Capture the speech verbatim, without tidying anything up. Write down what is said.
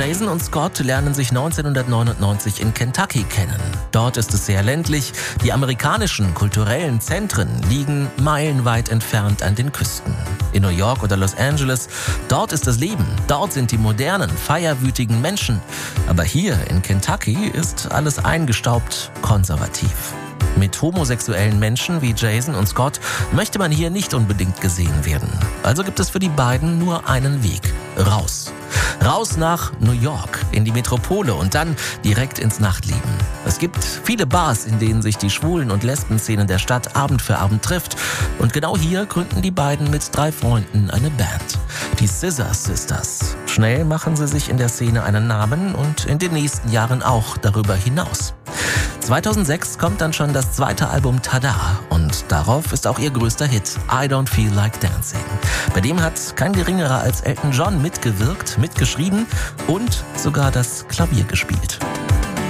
Jason und Scott lernen sich neunzehnhundertneunundneunzig in Kentucky kennen. Dort ist es sehr ländlich. Die amerikanischen kulturellen Zentren liegen meilenweit entfernt an den Küsten. In New York oder Los Angeles, dort ist das Leben. Dort sind die modernen, feierwütigen Menschen. Aber hier in Kentucky ist alles eingestaubt, konservativ. Mit homosexuellen Menschen wie Jason und Scott möchte man hier nicht unbedingt gesehen werden. Also gibt es für die beiden nur einen Weg: raus. Raus nach New York, in die Metropole und dann direkt ins Nachtleben. Es gibt viele Bars, in denen sich die Schwulen- und Lesben-Szene der Stadt Abend für Abend trifft. Und genau hier gründen die beiden mit drei Freunden eine Band, die Scissor Sisters. Schnell machen sie sich in der Szene einen Namen und in den nächsten Jahren auch darüber hinaus. zweitausendsechs kommt dann schon das zweite Album Tada und darauf ist auch ihr größter Hit I Don't Feel Like Dancing. Bei dem hat kein geringerer als Elton John mitgewirkt, mitgeschrieben und sogar das Klavier gespielt.